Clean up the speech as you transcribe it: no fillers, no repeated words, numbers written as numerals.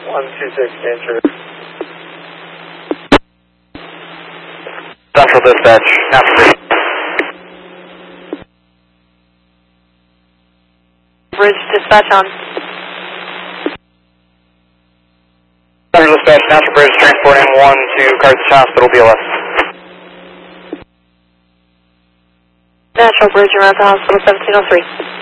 126 danger. Central dispatch, Natural Bridge. Bridge dispatch on. Central dispatch, Natural Bridge, transport M1 to Carthage Hospital, BLS. Natural Bridge around to hospital 1703.